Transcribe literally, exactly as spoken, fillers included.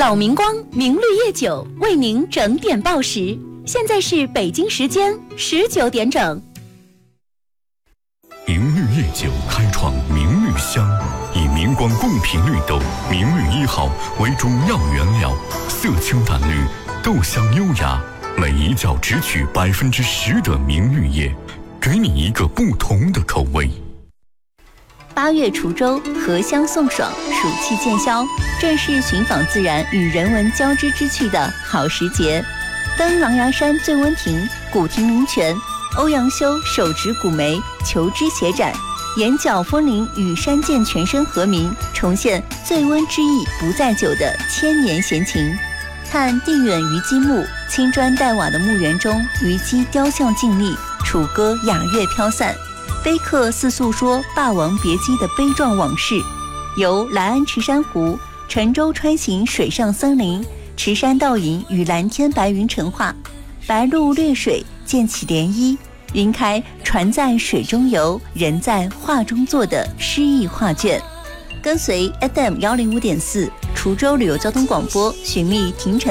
老明光明绿叶酒为您整点报时，现在是北京时间十九点整。 明绿叶酒开创明绿香，以明光贡品绿豆明绿一号为主要原料，色清淡绿，豆香优雅，每一窖只取百分之十的明绿叶，给你一个不同的口味。 八月滁州，荷香送爽，暑气渐消，正是寻访自然与人文交织之趣的好时节。登狼牙山醉温亭，古亭名泉，欧阳修手执古梅，求枝斜展，眼角风铃与山涧全身和鸣，重现醉温之意不在酒的千年闲情。看地远虞姬墓，青砖黛瓦的墓园中，虞姬雕像静立，楚歌雅乐飘散，碑刻似诉说《霸王别姬》的悲壮往事。由来安池珊瑚、沉舟穿行水上森林，池山倒影与蓝天白云成画，白鹭掠水溅起涟漪，晕开船在水中游，人在画中坐的诗意画卷。跟随 F M 幺零五点四滁州旅游交通广播，寻觅亭城